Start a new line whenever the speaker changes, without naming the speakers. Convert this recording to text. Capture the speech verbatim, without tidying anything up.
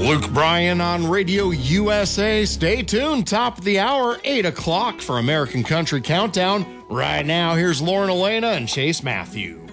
Luke Bryan on Radio U S A. Stay tuned. Top of the hour, eight o'clock for American Country Countdown. Right now, here's Lauren Elena and Chase Matthew.